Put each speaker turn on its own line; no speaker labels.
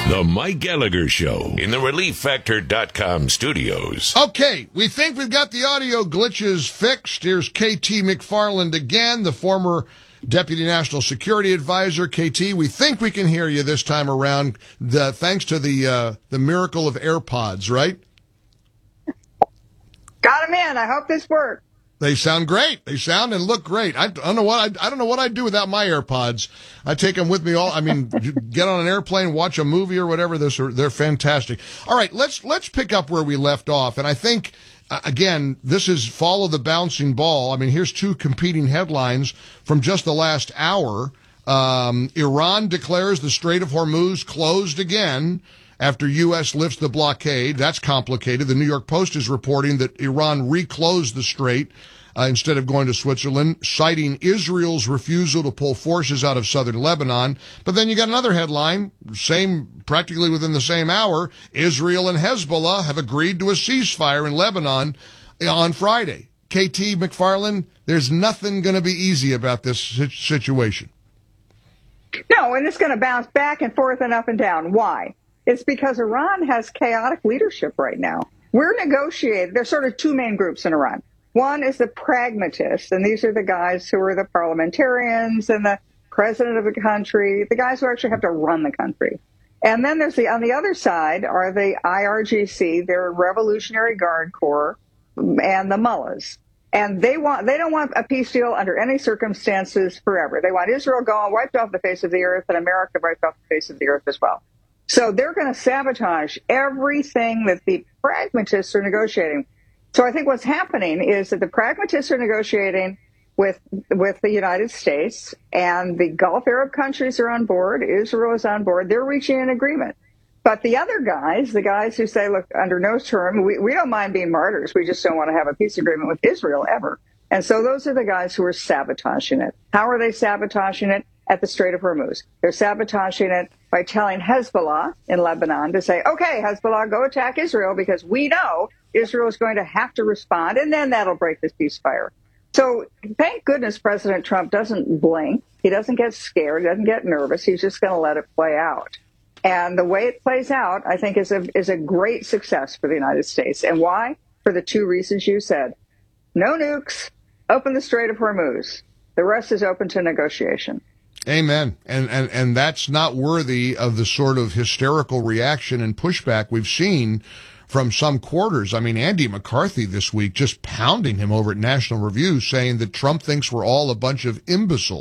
The Mike Gallagher Show in the ReliefFactor.com studios.
Okay, we think we've got the audio glitches fixed. Here's KT McFarland again, the former Deputy National Security Advisor. KT, we think we can hear you this time around, thanks to the miracle of AirPods, right?
Got them in. I hope this works.
They sound great. They sound and look great. I don't know what I'd do without my AirPods. I take them with me all. I mean, get on an airplane, watch a movie or whatever. They're fantastic. All right, let's pick up where we left off. And I think again, this is follow the bouncing ball. I mean, here's two competing headlines from just the last hour. Iran declares the Strait of Hormuz closed again after U.S. lifts the blockade. That's complicated. The New York Post is reporting that Iran reclosed the strait instead of going to Switzerland, citing Israel's refusal to pull forces out of southern Lebanon. But then you got another headline, practically within the same hour, Israel and Hezbollah have agreed to a ceasefire in Lebanon on Friday. KT McFarland, there's nothing going to be easy about this situation.
No, and it's going to bounce back and forth and up and down. Why? It's because Iran has chaotic leadership right now. We're negotiating. There's sort of two main groups in Iran. One is the pragmatists, and these are the guys who are the parliamentarians and the president of the country, the guys who actually have to run the country. And then there's on the other side are the IRGC, their Revolutionary Guard Corps, and the mullahs. And they don't want a peace deal under any circumstances forever. They want Israel gone, wiped off the face of the earth, and America wiped off the face of the earth as well. So they're going to sabotage everything that the pragmatists are negotiating. So I think what's happening is that the pragmatists are negotiating with the United States, and the Gulf Arab countries are on board. Israel is on board. They're reaching an agreement. But the other guys, the guys who say, look, under no term, we don't mind being martyrs. We just don't want to have a peace agreement with Israel ever. And so those are the guys who are sabotaging it. How are they sabotaging it? At the Strait of Hormuz. They're sabotaging it by telling Hezbollah in Lebanon to say, okay, Hezbollah, go attack Israel because we know Israel is going to have to respond, and then that'll break this ceasefire. So thank goodness President Trump doesn't blink. He doesn't get scared. He doesn't get nervous. He's just going to let it play out. And the way it plays out, I think, is a great success for the United States. And why? For the two reasons you said. No nukes, open the Strait of Hormuz. The rest is open to negotiation.
Amen. And that's not worthy of the sort of hysterical reaction and pushback we've seen from some quarters. I mean, Andy McCarthy this week just pounding him over at National Review, saying that Trump thinks we're all a bunch of imbeciles.